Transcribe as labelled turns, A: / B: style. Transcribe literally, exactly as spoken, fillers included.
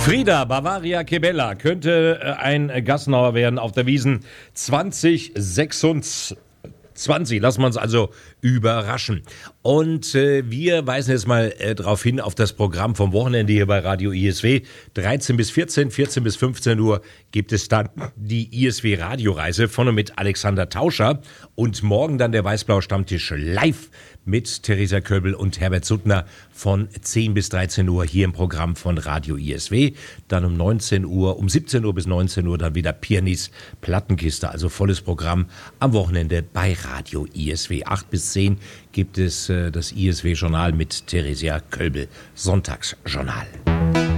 A: Frieda Bavaria Kebella könnte äh, ein Gassenhauer werden auf der Wiesn zwanzig sechsundzwanzig. Lassen wir uns also überraschen. Und äh, wir weisen jetzt mal äh, darauf hin, auf das Programm vom Wochenende hier bei Radio I S W. dreizehn bis vierzehn, vierzehn bis fünfzehn Uhr gibt es dann die I S W Radioreise von und mit Alexander Tauscher. Und morgen dann der Weißblau-Stammtisch live mit Theresa Köbel und Herbert Suttner von zehn bis dreizehn Uhr hier im Programm von Radio I S W. Dann um neunzehn Uhr, um siebzehn Uhr bis neunzehn Uhr dann wieder Pianis Plattenkiste, also volles Programm am Wochenende bei Radio I S W. acht bis zehn gibt es äh, das I S W-Journal mit Theresa Köbel, Sonntagsjournal.